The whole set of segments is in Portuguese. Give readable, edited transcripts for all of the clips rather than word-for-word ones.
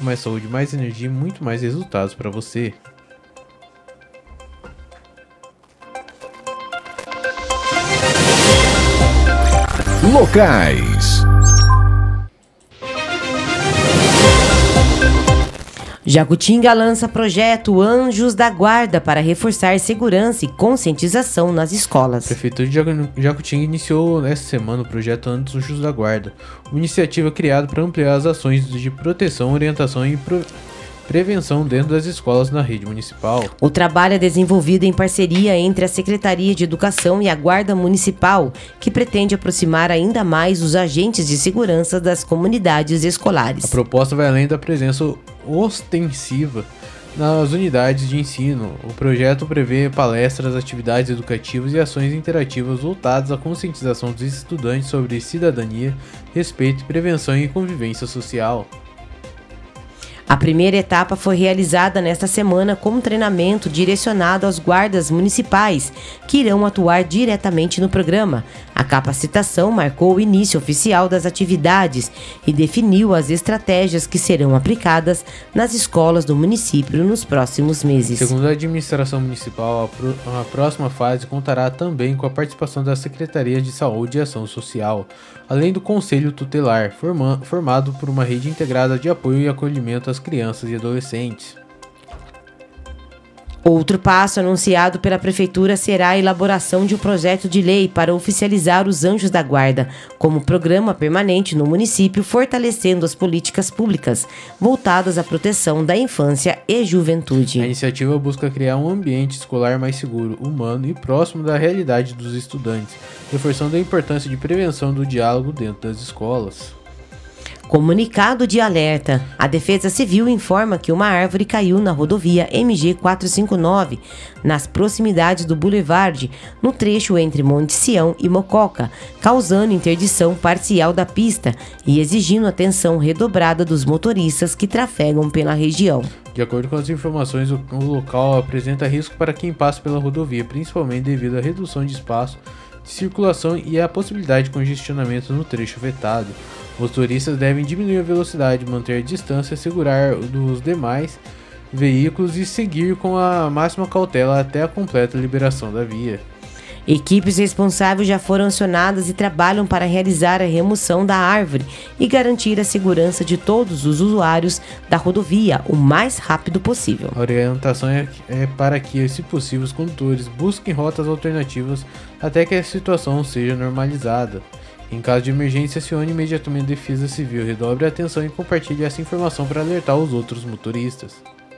mais saúde, mais energia e muito mais resultados para você. Locais. Jacutinga lança projeto Anjos da Guarda para reforçar segurança e conscientização nas escolas. A Prefeitura de Jacutinga iniciou esta semana o projeto Anjos da Guarda, uma iniciativa criada para ampliar as ações de proteção, orientação e prevenção dentro das escolas na rede municipal. O trabalho é desenvolvido em parceria entre a Secretaria de Educação e a Guarda Municipal, que pretende aproximar ainda mais os agentes de segurança das comunidades escolares. A proposta vai além da presença ostensiva nas unidades de ensino. O projeto prevê palestras, atividades educativas e ações interativas voltadas à conscientização dos estudantes sobre cidadania, respeito, prevenção e convivência social. A primeira etapa foi realizada nesta semana com um treinamento direcionado aos guardas municipais, que irão atuar diretamente no programa. A capacitação marcou o início oficial das atividades e definiu as estratégias que serão aplicadas nas escolas do município nos próximos meses. Segundo a administração municipal, a próxima fase contará também com a participação da Secretaria de Saúde e Ação Social, além do Conselho Tutelar, formado por uma rede integrada de apoio e acolhimento às crianças e adolescentes. Outro passo anunciado pela Prefeitura será a elaboração de um projeto de lei para oficializar os Anjos da Guarda como programa permanente no município, fortalecendo as políticas públicas voltadas à proteção da infância e juventude. A iniciativa busca criar um ambiente escolar mais seguro, humano e próximo da realidade dos estudantes, reforçando a importância de prevenção do diálogo dentro das escolas. Comunicado de alerta. A Defesa Civil informa que uma árvore caiu na rodovia MG 459, nas proximidades do Boulevard, no trecho entre Monte Sião e Mococa, causando interdição parcial da pista e exigindo atenção redobrada dos motoristas que trafegam pela região. De acordo com as informações, o local apresenta risco para quem passa pela rodovia, principalmente devido à redução de espaço de circulação e à possibilidade de congestionamento no trecho afetado. Motoristas devem diminuir a velocidade, manter a distância, segurar dos demais veículos e seguir com a máxima cautela até a completa liberação da via. Equipes responsáveis já foram acionadas e trabalham para realizar a remoção da árvore e garantir a segurança de todos os usuários da rodovia o mais rápido possível. A orientação é para que, se possível, os condutores busquem rotas alternativas até que a situação seja normalizada. Em caso de emergência, acione imediatamente a Defesa Civil, redobre a atenção e compartilhe essa informação para alertar os outros motoristas.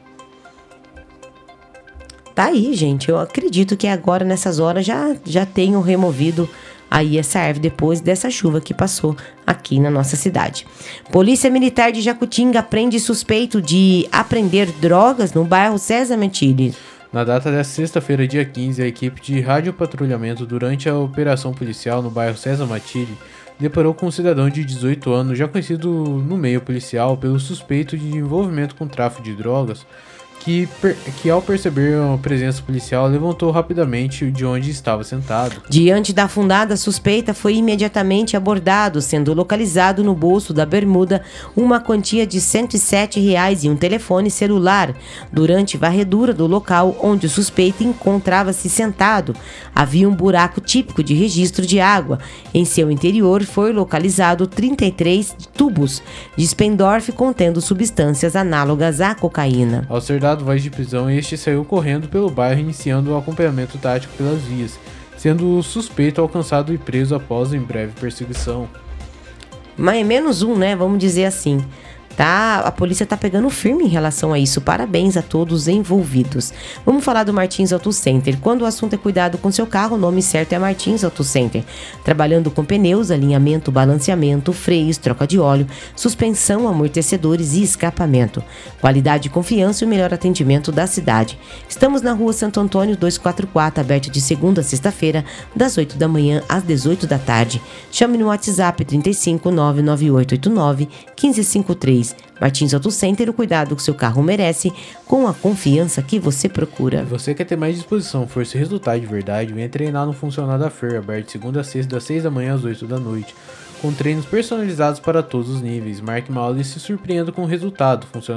Tá aí, gente. Eu acredito que agora, nessas horas, já tenham removido aí essa árvore depois dessa chuva que passou aqui na nossa cidade. Polícia Militar de Jacutinga prende suspeito de apreender drogas no bairro César Metilli. Na data desta sexta-feira, dia 15, a equipe de radiopatrulhamento durante a operação policial no bairro César Metilli deparou com um cidadão de 18 anos, já conhecido no meio policial pelo suspeito de envolvimento com tráfico de drogas, que ao perceber a presença policial levantou rapidamente de onde estava sentado. Diante da fundada suspeita, foi imediatamente abordado, sendo localizado no bolso da bermuda uma quantia de R$ 107 e um telefone celular. Durante varredura do local onde o suspeito encontrava-se sentado, havia um buraco típico de registro de água. Em seu interior foi localizado 33 tubos de Spendorf contendo substâncias análogas à cocaína. Ao ser dado voz de prisão, este saiu correndo pelo bairro, iniciando o acompanhamento tático pelas vias, sendo o suspeito alcançado e preso após em breve perseguição. Mas é menos um, né? Vamos dizer assim. Tá? A polícia tá pegando firme em relação a isso. Parabéns a todos os envolvidos. Vamos falar do Martins Auto Center. Quando o assunto é cuidado com seu carro, o nome certo é Martins Auto Center. Trabalhando com pneus, alinhamento, balanceamento, freios, troca de óleo, suspensão, amortecedores e escapamento. Qualidade, confiança e o melhor atendimento da cidade. Estamos na rua Santo Antônio 244, aberto de segunda a sexta-feira, das 8 da manhã às 18 da tarde. Chame no WhatsApp 35 99889 1553. Martins Auto Center, o cuidado que seu carro merece, com a confiança que você procura. Você quer ter mais disposição, força e resultado de verdade? Venha treinar no Funcional da Fer, aberto de segunda a sexta, das 6 da manhã às 8 da noite, com treinos personalizados para todos os níveis. Marque uma aula e se surpreenda com o resultado.